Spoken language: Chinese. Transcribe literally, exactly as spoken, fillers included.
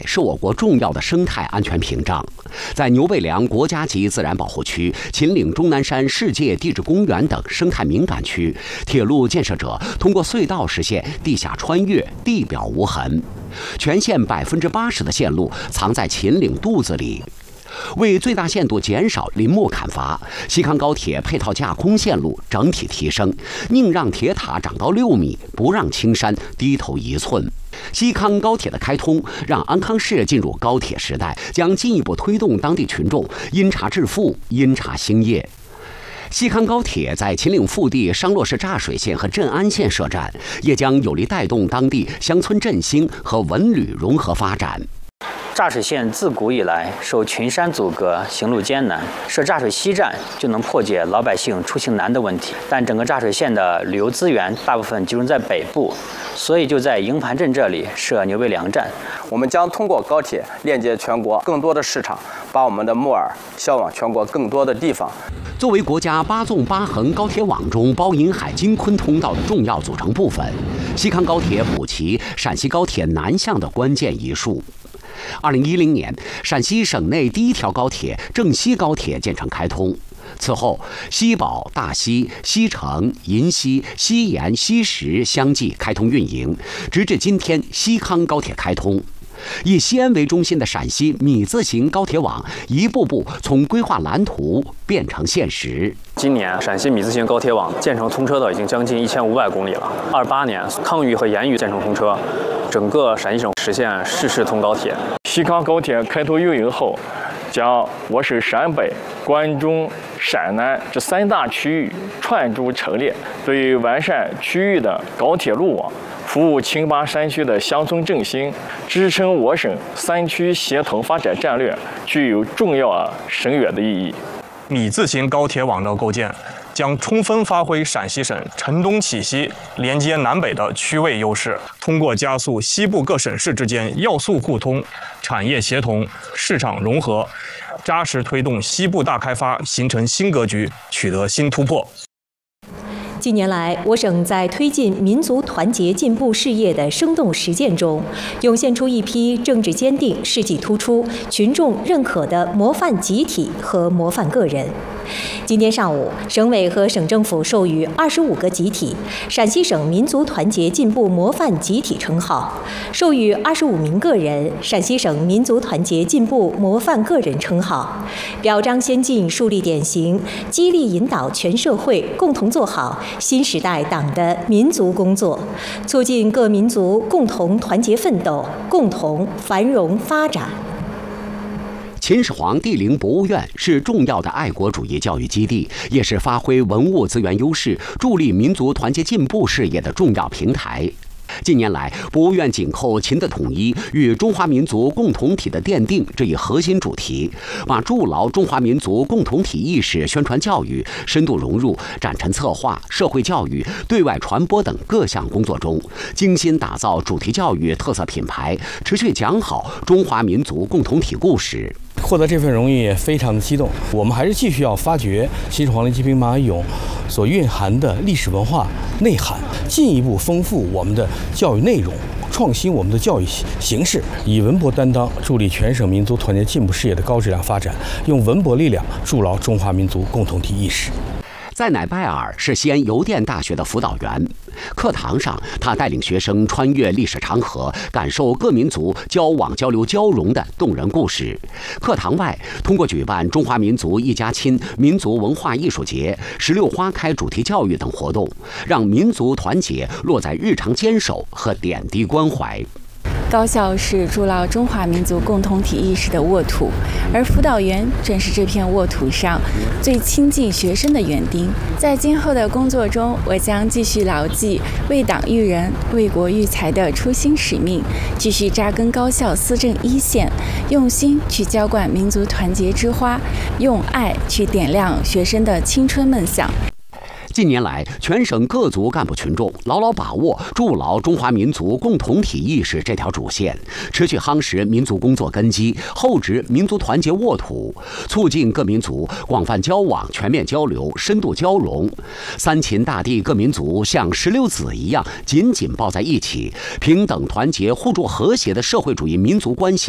带是我国重要的生态安全屏障。在牛背梁国家级自然保护区、秦岭终南山世界地质公园等生态敏感区，铁路建设者通过隧道实现地下穿越、地表无痕。全线百分之八十的线路藏在秦岭肚子里。为最大限度减少林木砍伐，西康高铁配套架空线路整体提升，宁让铁塔长到六米，不让青山低头一寸。西康高铁的开通，让安康市进入高铁时代，将进一步推动当地群众因茶致富、因茶兴业。西康高铁在秦岭腹地商洛市柞水县和镇安县设站，也将有力带动当地乡村振兴和文旅融合发展。 柞水县自古以来受群山阻隔，行路艰难，设柞水西站就能破解老百姓出行难的问题。但整个柞水县的旅游资源大部分集中在北部，所以就在营盘镇这里设牛背梁站。 我们将通过高铁链接全国更多的市场，把我们的木耳销往全国更多的地方。 作为国家八纵八横高铁网中包银海京昆通道的重要组成部分，西康高铁补齐陕西高铁南向的关键一数。二零一零年，陕西省内第一条高铁郑西高铁建成开通。此后，西宝、大西、西城、银西、西延、西石相继开通运营，直至今天西康高铁开通。以西安为中心的陕西米字形高铁网一步步从规划蓝图变成现实。 今年陕西米字形高铁网建成通车的已经将近一千五百公里了。二八年康渝和盐渝建成通车，整个陕西省实现市市通高铁。 西康高铁开通运营后，将我省陕北、关中、陕南这三大区域串珠陈列，对完善区域的高铁路网，服务青巴山区的乡村振兴，支撑我省三区协同发展战略，具有重要而深远的意义。 米字形高铁网的构建，将充分发挥陕西省承东启西、连接南北的区位优势，通过加速西部各省市之间要素互通、产业协同、市场融合，扎实推动西部大开发形成新格局，取得新突破。 近年来，我省在推进民族团结进步事业的生动实践中，涌现出一批政治坚定、事迹突出、群众认可的模范集体和模范个人。今天上午，省委和省政府授予二十五个集体陕西省民族团结进步模范集体称号，授予二十五名个人陕西省民族团结进步模范个人称号，表彰先进、树立典型，激励引导全社会共同做好新时代党的民族工作，促进各民族共同团结奋斗，共同繁荣发展。 秦始皇帝陵博物院是重要的爱国主义教育基地，也是发挥文物资源优势、助力民族团结进步事业的重要平台。近年来，博物院紧扣秦的统一与中华民族共同体的奠定这一核心主题，把筑牢中华民族共同体意识宣传教育深度融入展陈策划、社会教育、对外传播等各项工作中，精心打造主题教育特色品牌，持续讲好中华民族共同体故事。 获得这份荣誉也非常的激动，我们还是继续要发掘秦始皇陵祭兵马俑所蕴含的历史文化内涵，进一步丰富我们的教育内容，创新我们的教育形式，以文博担当，助力全省民族团结进步事业的高质量发展，用文博力量筑牢中华民族共同体意识。 在乃拜尔是西安邮电大学的辅导员，课堂上他带领学生穿越历史长河，感受各民族交往交流交融的动人故事。课堂外，通过举办中华民族一家亲民族文化艺术节、十六花开主题教育等活动，让民族团结落在日常坚守和点滴关怀。 高校是筑牢中华民族共同体意识的沃土，而辅导员正是这片沃土上最亲近学生的园丁。在今后的工作中，我将继续牢记为党育人、为国育才的初心使命，继续扎根高校思政一线，用心去浇灌民族团结之花，用爱去点亮学生的青春梦想。 近年来，全省各族干部群众牢牢把握筑牢中华民族共同体意识这条主线，持续夯实民族工作根基，厚植民族团结沃土，促进各民族广泛交往、全面交流、深度交融。三秦大地各民族像石榴籽一样紧紧抱在一起，平等团结、互助和谐的社会主义民族关系